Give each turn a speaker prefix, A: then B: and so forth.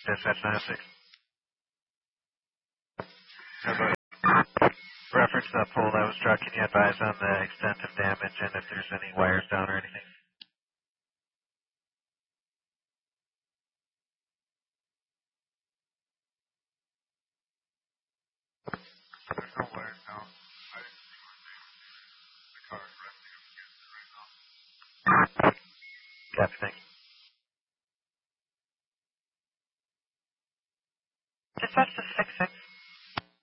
A: Dispatch 906. Have a reference that pole that was struck. Can you advise on the extent of damage and if there's any wires down or anything?
B: There's no wires down. I didn't see what they were doing. The car is resting up against it right now.
A: Copy, thanks.